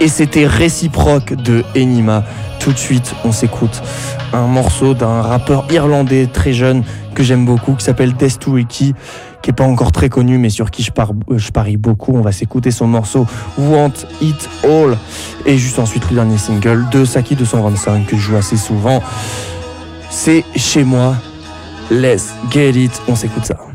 Et c'était Réciproque de Enima. Tout de suite, on s'écoute un morceau d'un rappeur irlandais très jeune que j'aime beaucoup, qui s'appelle Death to Ricky, qui n'est pas encore très connu, mais sur qui je parie beaucoup. On va s'écouter son morceau Want It All. Et juste ensuite, le dernier single de Saki 225, que je joue assez souvent. C'est Chez moi. Let's get it. On s'écoute ça.